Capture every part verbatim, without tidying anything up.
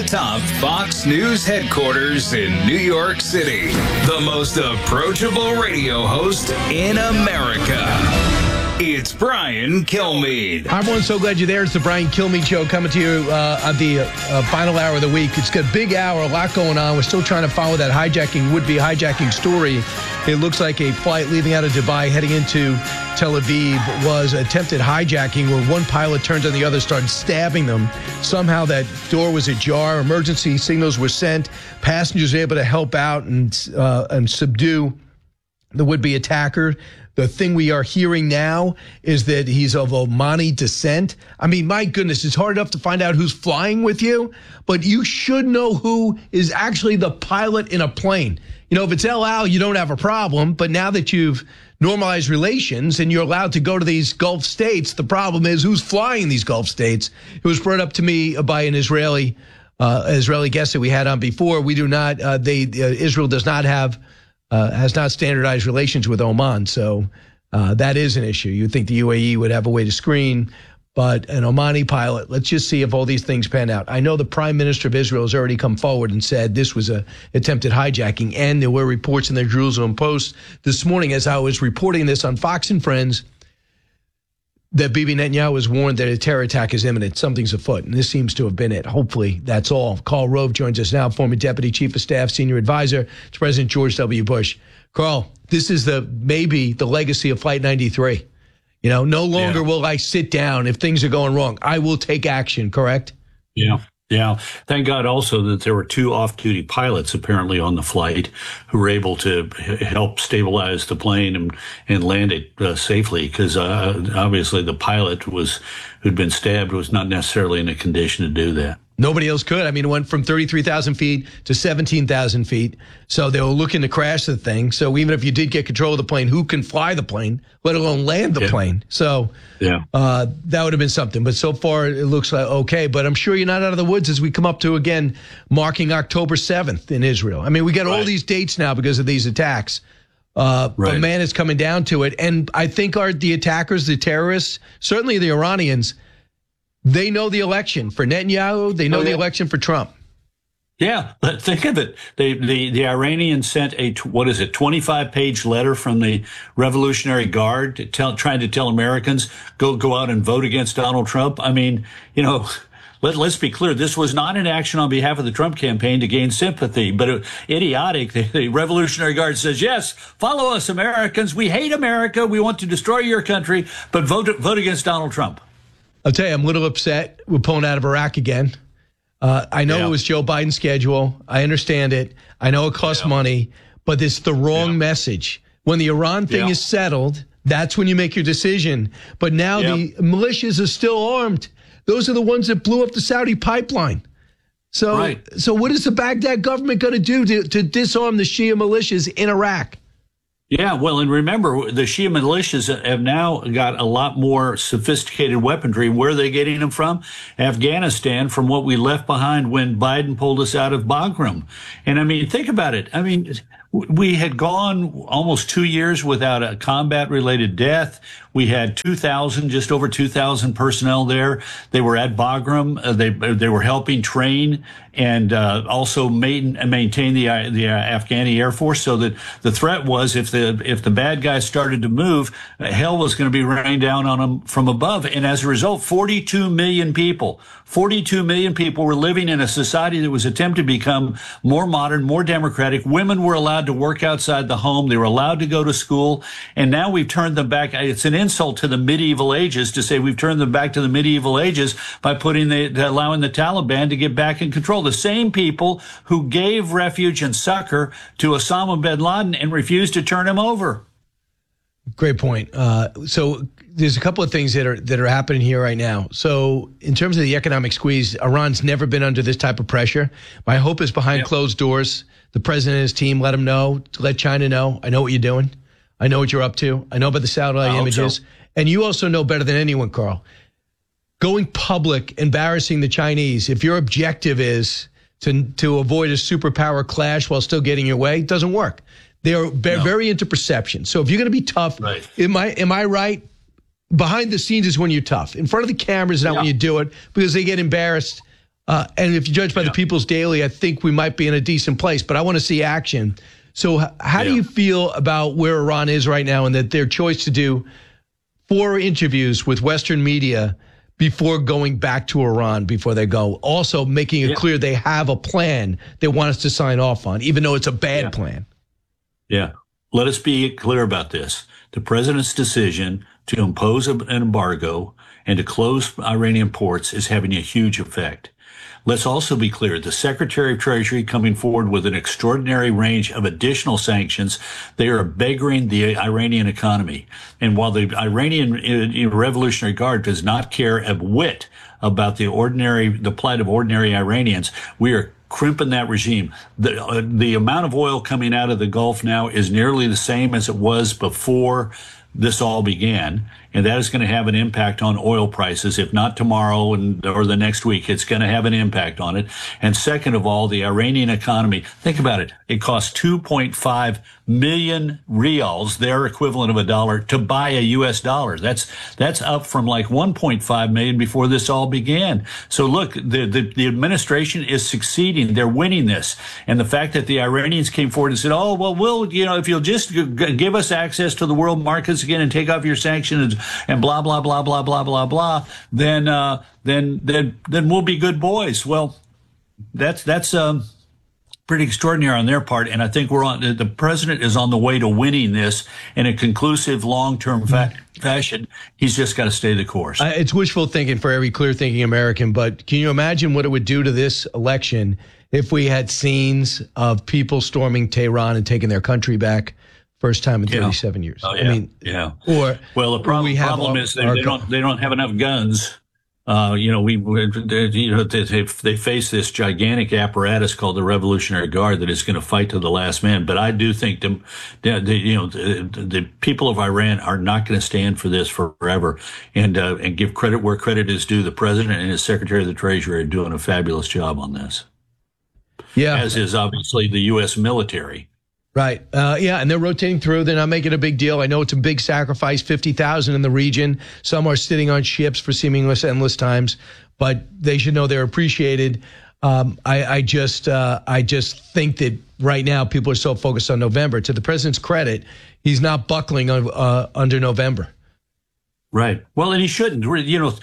over-the-top Fox News headquarters in New York City. The most approachable radio host in America. It's Brian Kilmeade. Hi, everyone. So glad you're there. It's the Brian Kilmeade Show coming to you uh, on the uh, final hour of the week. It's got a big hour, a lot going on. We're still trying to follow that hijacking, would-be hijacking story. It looks like a flight leaving out of Dubai heading into Tel Aviv was attempted hijacking where one pilot turned on the other, started stabbing them. Somehow that door was ajar. Emergency signals were sent. Passengers were able to help out and, uh, and subdue the would-be attacker. The thing we are hearing now is that he's of Omani descent. I mean, my goodness, it's hard enough to find out who's flying with you, but you should know who is actually the pilot in a plane. You know, if it's El Al, you don't have a problem, but now that you've normalized relations and you're allowed to go to these Gulf states, the problem is who's flying these Gulf states. It was brought up to me by an Israeli uh, Israeli guest that we had on before. We do not, uh, they, uh, Israel does not have Uh, has not standardized relations with Oman, so uh, that is an issue. You'd think the U A E would have a way to screen, but an Omani pilot, let's just see if all these things pan out. I know the Prime Minister of Israel has already come forward and said this was a attempted hijacking, and there were reports in the Jerusalem Post this morning as I was reporting this on Fox and Friends that Bibi Netanyahu was warned that a terror attack is imminent. Something's afoot, and this seems to have been it. Hopefully, that's all. Karl Rove joins us now, former Deputy Chief of Staff, Senior Advisor to President George W. Bush. Karl, this is the maybe the legacy of Flight ninety-three. You know, no longer yeah. will I sit down if things are going wrong. I will take action, correct? Yeah. Yeah. Thank God also that there were two off-duty pilots apparently on the flight who were able to help stabilize the plane and, and land it uh, safely because uh, obviously the pilot was who'd been stabbed was not necessarily in a condition to do that. Nobody else could. I mean, it went from thirty-three thousand feet to seventeen thousand feet. So they were looking to crash the thing. So even if you did get control of the plane, who can fly the plane, let alone land the yeah. plane? So yeah, uh, that would have been something. But so far, it looks like okay. But I'm sure you're not out of the woods as we come up to, again, marking October seventh in Israel. I mean, we got right. all these dates now because of these attacks. Uh, right. But man, it's coming down to it. And I think our the attackers, the terrorists, certainly the Iranians, they know the election for Netanyahu. They know oh, yeah. the election for Trump. Yeah, but think of it. They, the, the Iranians sent a, what is it, twenty-five page letter from the Revolutionary Guard to tell, trying to tell Americans, go, go out and vote against Donald Trump. I mean, you know, let, let's be clear. This was not an action on behalf of the Trump campaign to gain sympathy, but it, idiotic. The, the Revolutionary Guard says, yes, follow us, Americans. We hate America. We want to destroy your country, but vote, vote against Donald Trump. I'll tell you, I'm a little upset. We're pulling out of Iraq again. Uh, I know yeah. it was Joe Biden's schedule. I understand it. I know it costs yeah. money, but it's the wrong yeah. message. When the Iran thing yeah. is settled, that's when you make your decision. But now yeah. the militias are still armed. Those are the ones that blew up the Saudi pipeline. So, right. so what is the Baghdad government going to do to, to disarm the Shia militias in Iraq? Yeah, well, and remember, the Shia militias have now got a lot more sophisticated weaponry. Where are they getting them from? Afghanistan, from what we left behind when Biden pulled us out of Bagram. And I mean, think about it. I mean, we had gone almost two years without a combat-related death. We had two thousand, just over two thousand personnel there. They were at Bagram. Uh, they they were helping train and uh, also main, maintain the uh, the uh, Afghani Air Force. So that the threat was if the if the bad guys started to move, uh, hell was going to be raining down on them from above. And as a result, forty-two million people, forty-two million people were living in a society that was attempting to become more modern, more democratic. Women were allowed to work outside the home. They were allowed to go to school. And now we've turned them back. It's an insult to the medieval ages to say we've turned them back to the medieval ages by putting the, allowing the Taliban to get back in control. The same people who gave refuge and succor to Osama bin Laden and refused to turn him over. Great point. Uh, so there's a couple of things that are that are happening here right now. So in terms of the economic squeeze, Iran's never been under this type of pressure. My hope is behind yep. closed doors. The president and his team let him know, let China know, I know what you're doing. I know what you're up to. I know about the satellite images. So. And you also know better than anyone, Karl. Going public, embarrassing the Chinese, if your objective is to, to avoid a superpower clash while still getting your way, it doesn't work. They are very, no. very into perception. So if you're going to be tough, right. am I am I right? Behind the scenes is when you're tough. In front of the camera is not yeah. when you do it because they get embarrassed Uh, and if you judge by yeah. the People's Daily, I think we might be in a decent place, but I want to see action. So how yeah. do you feel about where Iran is right now and that their choice to do four interviews with Western media before going back to Iran before they go, also making it yeah. clear they have a plan they want us to sign off on, even though it's a bad yeah. plan? Yeah. Let us be clear about this. The president's decision to impose an embargo and to close Iranian ports is having a huge effect. Let's also be clear. The Secretary of Treasury coming forward with an extraordinary range of additional sanctions. They are beggaring the Iranian economy. And while the Iranian Revolutionary Guard does not care a whit about the ordinary, the plight of ordinary Iranians, we are crimping that regime. The, uh, the amount of oil coming out of the Gulf now is nearly the same as it was before this all began, and that is going to have an impact on oil prices. If not tomorrow and or the next week, it's going to have an impact on it. And second of all, the Iranian economy, think about it. It costs two point five million rials, their equivalent of a dollar, to buy a U S dollar. That's that's up from like one point five million before this all began. So look, the, the, the administration is succeeding. They're winning this. And the fact that the Iranians came forward and said, oh, well, we'll, you know, if you'll just g- give us access to the world markets again and take off your sanctions and blah, blah, blah, blah, blah, blah, blah, then, uh, then, then, then we'll be good boys. Well, that's, that's, um, pretty extraordinary on their part, and I think we're on. The president is on the way to winning this in a conclusive, long-term fa- fashion. He's just got to stay the course. Uh, it's wishful thinking for every clear-thinking American, but can you imagine what it would do to this election if we had scenes of people storming Tehran and taking their country back? First time in yeah. thirty-seven years. Oh, yeah. I mean, yeah. Or well, the problem, we problem our, is they, they don't they don't have enough guns. Uh, you know, we, they, you know, they, they face this gigantic apparatus called the Revolutionary Guard that is going to fight to the last man. But I do think the, the you know, the, the people of Iran are not going to stand for this forever. And, uh, and give credit where credit is due. The president and his Secretary of the Treasury are doing a fabulous job on this. Yeah. As is obviously the U S military. Right. Uh, yeah, and they're rotating through. They're not making a big deal. I know it's a big sacrifice, fifty thousand in the region. Some are sitting on ships for seemingly endless times, but they should know they're appreciated. Um, I, I just uh, I just think that right now people are so focused on November. To the president's credit, he's not buckling uh, under November. Right. Well, and he shouldn't. You know,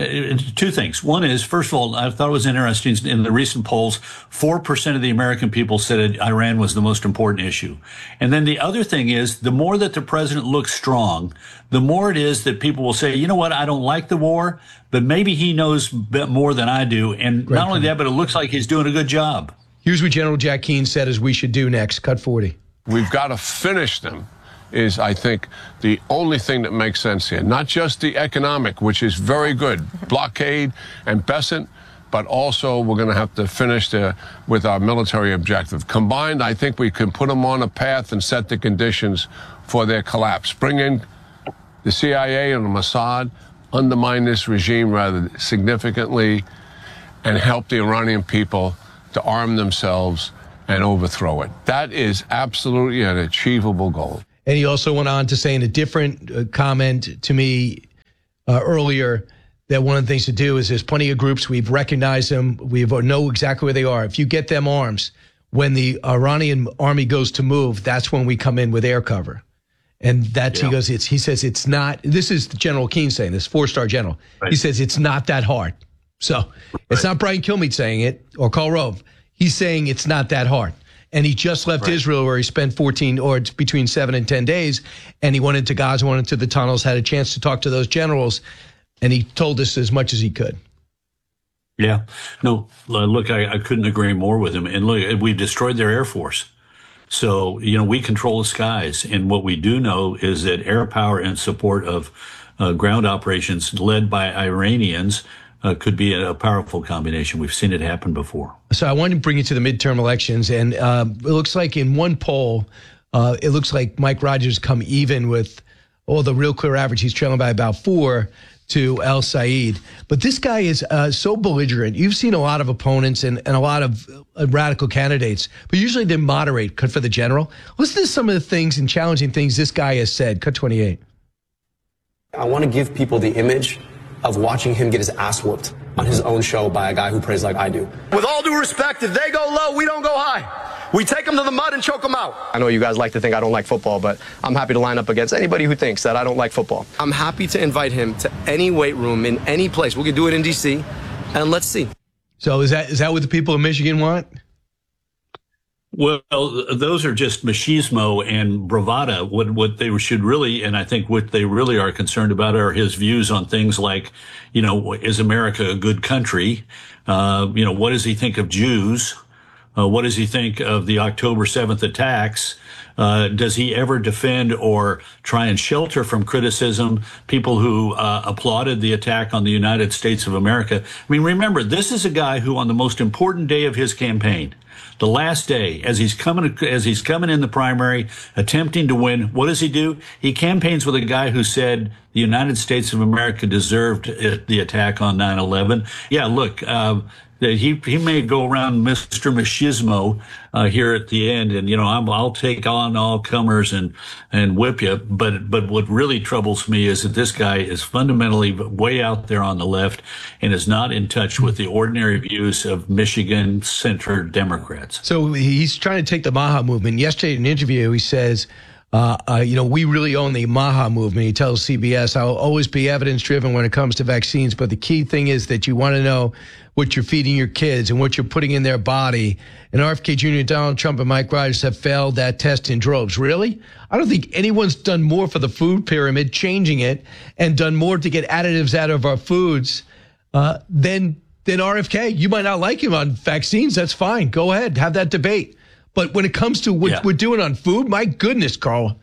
two things. One is, first of all, I thought it was interesting in the recent polls, four percent of the American people said Iran was the most important issue. And then the other thing is, the more that the president looks strong, the more it is that people will say, you know what, I don't like the war, but maybe he knows more than I do. And Great not point. only that, but it looks like he's doing a good job. Here's what General Jack Keane said as we should do next. Cut forty. We've got to finish them. Is, I think, the only thing that makes sense here. Not just the economic, which is very good, blockade and Besant, but also we're going to have to finish the, with our military objective. Combined, I think we can put them on a path and set the conditions for their collapse. Bring in the C I A and the Mossad, undermine this regime rather significantly, and help the Iranian people to arm themselves and overthrow it. That is absolutely an achievable goal. And he also went on to say in a different uh, comment to me uh, earlier that one of the things to do is there's plenty of groups. We've recognized them. We know exactly where they are. If you get them arms, when the Iranian army goes to move, that's when we come in with air cover. And that's, yeah. he goes, it's, he says it's not, this is General Keane saying this, four-star general. Right. He says it's not that hard. So right. It's not Brian Kilmeade saying it or Karl Rove. He's saying it's not that hard. And he just left right. Israel, where he spent fourteen or between seven and ten days. And he went into Gaza, went into the tunnels, had a chance to talk to those generals. And he told us as much as he could. Yeah. No, look, I, I couldn't agree more with him. And look, we've destroyed their Air Force. So, you know, we control the skies. And what we do know is that air power in support of uh, ground operations led by Iranians Uh, could be a, a powerful combination. We've seen it happen before. So I wanted to bring you to the midterm elections, and uh, it looks like in one poll, uh, it looks like Mike Rogers come even with, oh, the real clear average. He's trailing by about four to El Said. But this guy is uh, so belligerent. You've seen a lot of opponents and, and a lot of uh, radical candidates, but usually they moderate. Cut for the general. Listen to some of the things and challenging things this guy has said. Cut twenty-eight. I want to give people the image of watching him get his ass whooped on his own show by a guy who prays like I do. With all due respect, if they go low, we don't go high. We take them to the mud and choke them out. I know you guys like to think I don't like football, but I'm happy to line up against anybody who thinks that I don't like football. I'm happy to invite him to any weight room in any place. We can do it in D C, and let's see. So is that is that what the people of Michigan want? Well, those are just machismo and bravado. What what they should really, and I think what they really are concerned about are his views on things like, you know, is America a good country? Uh, you know, what does he think of Jews? Uh, what does he think of the October seventh attacks? Uh, does he ever defend or try and shelter from criticism people who uh, applauded the attack on the United States of America? I mean, remember, this is a guy who on the most important day of his campaign, the last day, as he's coming as he's coming in the primary, attempting to win, what does he do? He campaigns with a guy who said the United States of America deserved it, the attack on nine eleven. Yeah, look, uh, he he may go around Mister Machismo uh, here at the end, and you know I'm, I'll take on all comers and and whip you. But but what really troubles me is that this guy is fundamentally way out there on the left and is not in touch with the ordinary views of Michigan-centered Democrats. So he's trying to take the Maha movement. Yesterday in an interview, he says, Uh, uh, you know, we really own the Maha movement. He tells C B S, I'll always be evidence-driven when it comes to vaccines, but the key thing is that you want to know what you're feeding your kids and what you're putting in their body. And R F K Junior, Donald Trump, and Mike Rogers have failed that test in droves. Really? I don't think anyone's done more for the food pyramid, changing it, and done more to get additives out of our foods uh, than, than R F K. You might not like him on vaccines. That's fine. Go ahead. Have that debate. But when it comes to what yeah. we're doing on food, my goodness, Carl.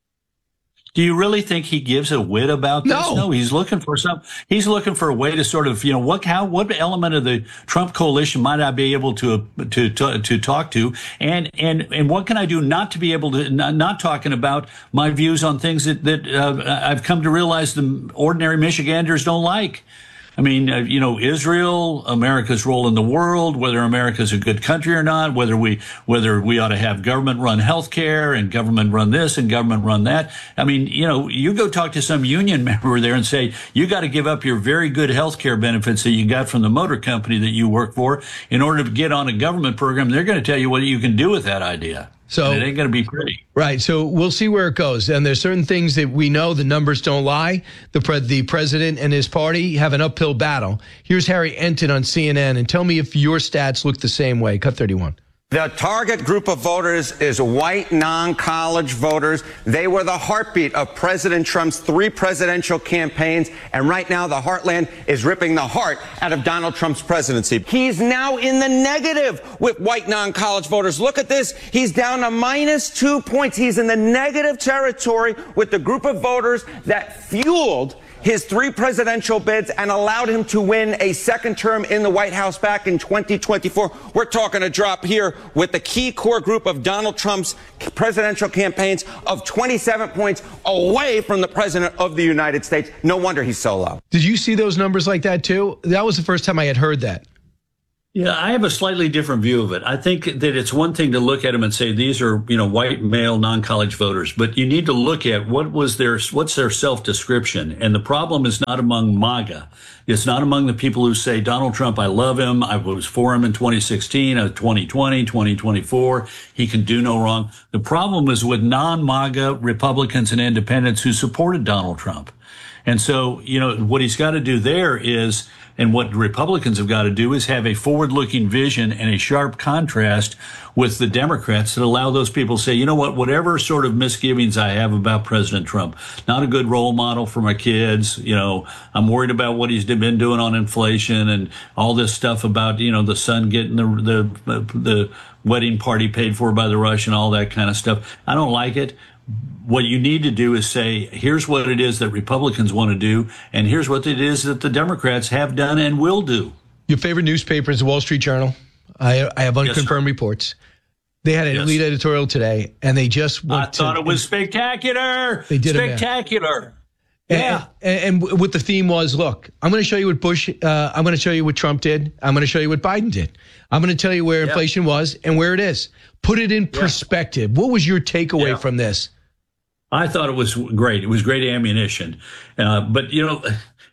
Do you really think he gives a whit about this? No. No, he's looking for some. He's looking for a way to sort of, you know, what how what element of the Trump coalition might I be able to to to, to talk to, and and and what can I do not to be able to not, not talking about my views on things that that uh, I've come to realize the ordinary Michiganders don't like. I mean, uh, you know, Israel, America's role in the world, whether America's a good country or not, whether we whether we ought to have government-run health care and government-run this and government-run that. I mean, you know, you go talk to some union member there and say, you got to give up your very good health care benefits that you got from the motor company that you work for in order to get on a government program. They're going to tell you what you can do with that idea. So and it ain't going to be pretty. Right. So we'll see where it goes. And there's certain things that we know the numbers don't lie. The pre- the president and his party have an uphill battle. Here's Harry Enton on C N N. And tell me if your stats look the same way. Cut thirty-one. The target group of voters is white non-college voters. They were the heartbeat of President Trump's three presidential campaigns. And right now, the heartland is ripping the heart out of Donald Trump's presidency. He's now in the negative with white non-college voters. Look at this. He's down to minus two points. He's in the negative territory with the group of voters that fueled his three presidential bids and allowed him to win a second term in the White House back in twenty twenty-four. We're talking a drop here with the key core group of Donald Trump's presidential campaigns of twenty-seven points away from the president of the United States. No wonder he's so low. Did you see those numbers like that, too? That was the first time I had heard that. Yeah, I have a slightly different view of it. I think that it's one thing to look at them and say these are, you know, white male non-college voters, but you need to look at what was their what's their self-description. And the problem is not among MAGA. It's not among the people who say Donald Trump, I love him. I was for him in twenty sixteen, twenty twenty, twenty twenty-four. He can do no wrong. The problem is with non-MAGA Republicans and independents who supported Donald Trump. And so, you know, what he's got to do there is, and what Republicans have got to do is have a forward-looking vision and a sharp contrast with the Democrats that allow those people to say, you know what, whatever sort of misgivings I have about President Trump, not a good role model for my kids, you know, I'm worried about what he's been doing on inflation and all this stuff about, you know, the son getting the the the wedding party paid for by the Russian, all that kind of stuff. I don't like it. What you need to do is say, here's what it is that Republicans want to do, and here's what it is that the Democrats have done and will do. Your favorite newspaper is the Wall Street Journal. I, I have unconfirmed yes, reports. They had an yes. lead editorial today, and they just went I thought to, it was spectacular. They did spectacular. And, yeah. And, and what the theme was, look, I'm going to show you what Bush, uh, I'm going to show you what Trump did. I'm going to show you what Biden did. I'm going to tell you where yeah. inflation was and where it is. Put it in perspective. Yeah. What was your takeaway yeah. from this? I thought it was great. It was great ammunition. Uh, but, you know,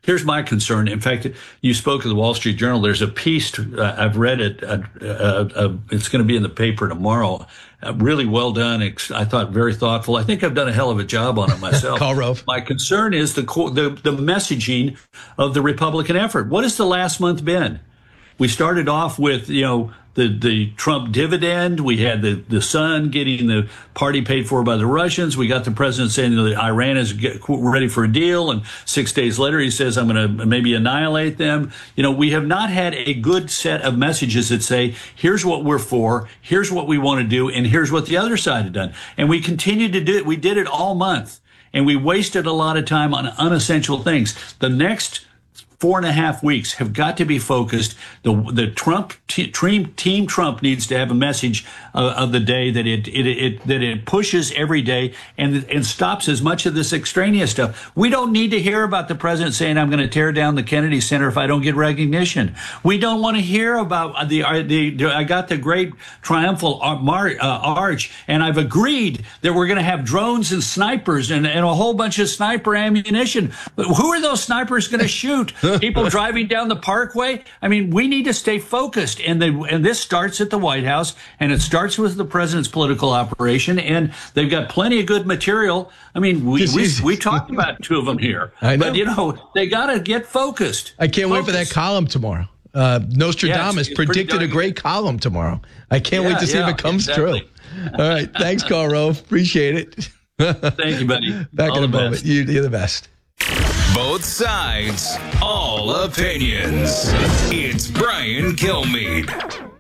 here's my concern. In fact, you spoke of the Wall Street Journal. There's a piece, uh, I've read it. Uh, uh, uh, it's going to be in the paper tomorrow. Uh, really well done. I thought very thoughtful. I think I've done a hell of a job on it myself. Karl Rove. My concern is the, the the messaging of the Republican effort. What has the last month been? We started off with, you know, the, the Trump dividend. We had the, the son getting the party paid for by the Russians. We got the president saying that Iran is get, ready for a deal. And six days later, he says, I'm going to maybe annihilate them. You know, we have not had a good set of messages that say, here's what we're for, here's what we want to do, and here's what the other side had done. And we continued to do it. We did it all month. And we wasted a lot of time on unessential things. The next four and a half weeks have got to be focused. The the Trump t- team, team Trump needs to have a message uh, of the day that it, it it that it pushes every day and and stops as much of this extraneous stuff. We don't need to hear about the president saying, I'm going to tear down the Kennedy Center if I don't get recognition. We don't want to hear about the uh, the, the I got the great triumphal mar- uh, arch, and I've agreed that we're going to have drones and snipers and, and a whole bunch of sniper ammunition. But who are those snipers going to shoot? People driving down the parkway. I mean, we need to stay focused. And they, and this starts at the White House, and it starts with the president's political operation. And they've got plenty of good material. I mean, we we, we talked about two of them here. I know. But, you know, they got to get focused. I can't Focus. wait for that column tomorrow. Uh, Nostradamus yeah, it's, it's predicted a great good. column tomorrow. I can't yeah, wait to see yeah, if it comes exactly. true. All right. Thanks, Karl Rove. Appreciate it. Thank you, buddy. Back All in a the moment. best. You, you're the best. Both sides, all opinions. It's Brian Kilmeade.